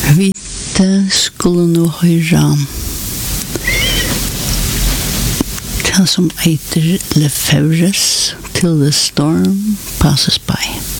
Vi skulle nå høre det som heter Lefebvre's Till the Storm Passes By.